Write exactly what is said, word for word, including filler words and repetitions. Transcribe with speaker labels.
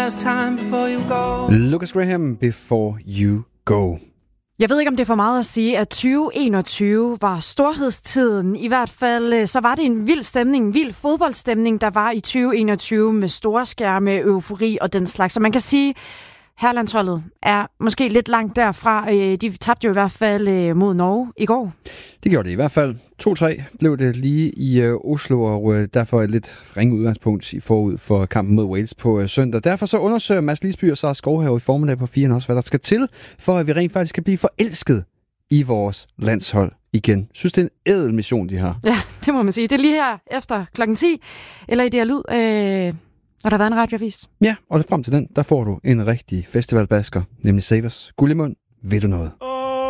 Speaker 1: last time before you go.
Speaker 2: Lucas Graham, Before You Go.
Speaker 3: Jeg ved ikke, om det er for meget at sige, at tyve enogtyve var storhedstiden. I hvert fald så var det en vild stemning, en vild fodboldstemning, der var i tyve enogtyve med store skærme, eufori og den slags. Så man kan sige, herrelandsholdet er måske lidt langt derfra. De tabte jo i hvert fald mod Norge i går. Det
Speaker 2: gjorde det i hvert fald. to tre blev det lige i Oslo, og derfor et lidt ringe udgangspunkt i forud for kampen mod Wales på søndag. Derfor så undersøger Mads Lisby og Sara Skovhave i formiddag på firen også, hvad der skal til, for at vi rent faktisk kan blive forelsket i vores landshold igen. Jeg synes, det er en ædel mission, de har.
Speaker 3: Ja, det må man sige. Det er lige her efter klokken ti, eller i det her lyd, øh, når der har været en radioavis.
Speaker 2: Ja, og frem til den, der får du en rigtig festivalbasker, nemlig Savers. Guld i mund, ved du noget?